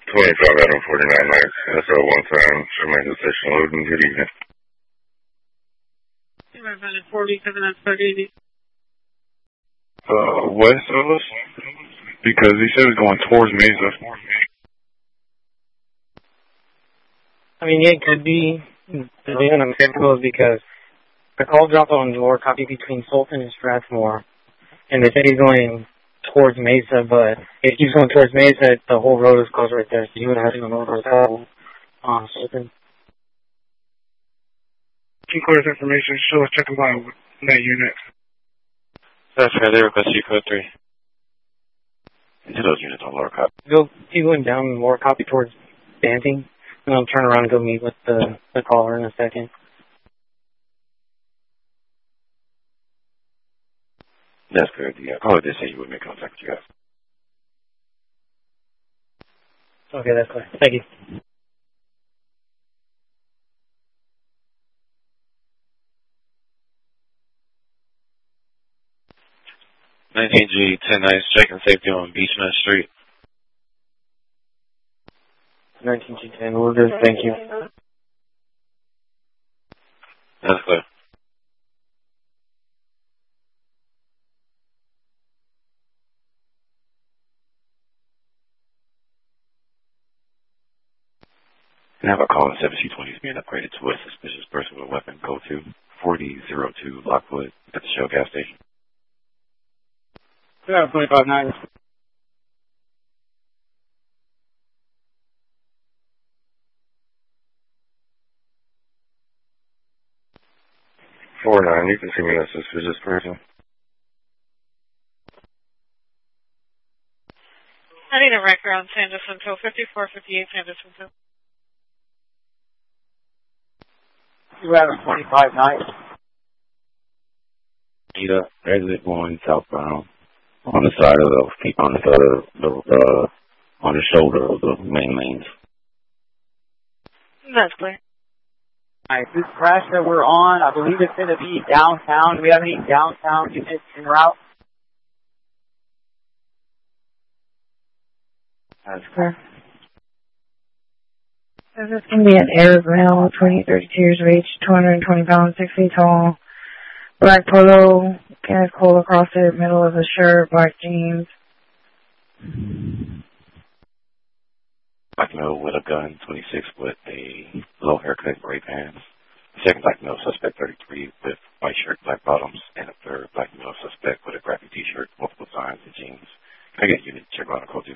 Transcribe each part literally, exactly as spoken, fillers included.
twenty-five Adam forty-nine nights. S O one time. Sherman station loading. Good evening. Uh, west of us? Because he said it's going towards Mesa. I mean, yeah, it could be. The reason I'm skeptical is because the call dropped on lower copy between Sultan and Strathmore, and they said he's going towards Mesa, but if he's going towards Mesa, the whole road is closed right there, so you would have to go north or south on Sultan. Two quarters information, show us checking by that unit. That's right there, request G code three. Into those units on lower copy. Go, keep going down lower copy towards Banting, and I'll turn around and go meet with the, the caller in a second. That's good. The caller did say you would make contact with you guys. Okay, that's clear. Thank you. nineteen G ten nine, checking safety on Beechman Street. nineteen G ten, we'll do. Thank you. That's clear. And have a call in seven C twenty is being upgraded to a suspicious person with a weapon. Go to forty oh two Lockwood at the Shell gas station. Yeah, twenty-five nine. four nine, you can see me as a suspicious person. I need a record on Sanderson Hill, fifty-four fifty-eight Sanderson Hill. You have a twenty-five nine. Need a exit going southbound on the side of the, on the side of the, uh, on the shoulder of the main lanes. That's clear. Alright, this crash that we're on, I believe it's going to be downtown. Do we have any downtown units en route? That's clear. This is going to be an Arab male, twenty, thirty-two years of age, two hundred twenty pounds, six feet tall, black polo, Kenneth Cole across the middle of the shirt, black jeans. Black male with a gun, twenty-six with a low haircut, gray pants. Second black male suspect, thirty-three with white shirt, black bottoms, and a third black male suspect with a graphic t-shirt, multiple signs, and jeans. Can I get a unit to check out a code two?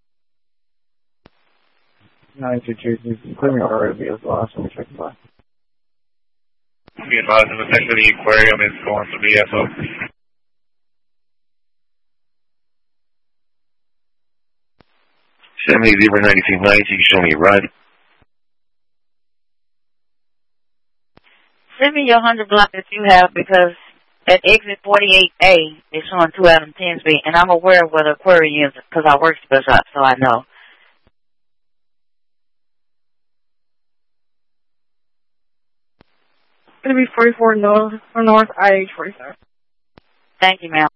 nine two two, clearing already as the last one we checked by. Be advised in the section of the aquarium is going to B S O. seventy zero ninety-two ninety, you can show me a ride. Send me your one hundred block that you have because at exit forty-eight A, it's showing two Adam Tinsby, and I'm aware of what a query is because I work special up, so I know. It's going to be forty-four north, or north I H forty-seven. Thank you, ma'am.